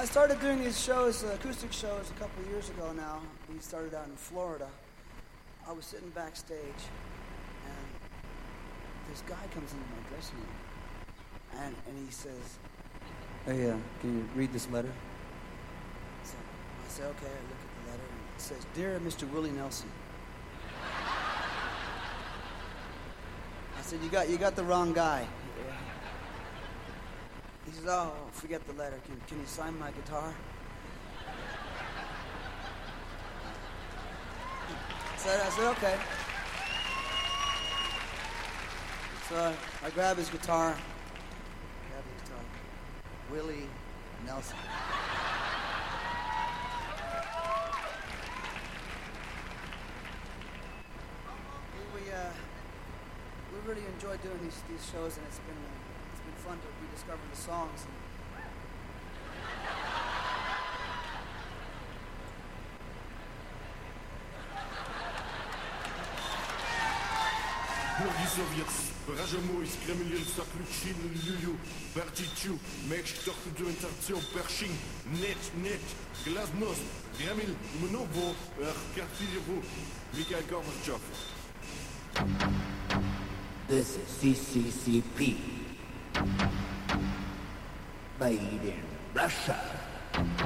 I started doing these shows, acoustic shows, a couple of years ago now. We started out in Florida. I was sitting backstage, and this guy comes into my dressing room, and he says, "Hey, can you read this letter?" So I say, "Okay." I look at the letter, and it says, "Dear Mr. Willie Nelson." I said, "You got the wrong guy." He says, "Oh, forget the letter. Can you sign my guitar?" I said, "Okay." So I grab his guitar. Willie Nelson. We really enjoy doing these shows, and it's been fun to rediscover the songs. Многие Sowjets, Rajamo, Kremlin, Sakluchin, Lulu, Bertichu, Mekshtok, Duentartio, Pershing, Net, Glasnost, Gramil, Monovo, Karfilevo, Mikhail Gorbachev. This is CCCP. Made in Russia.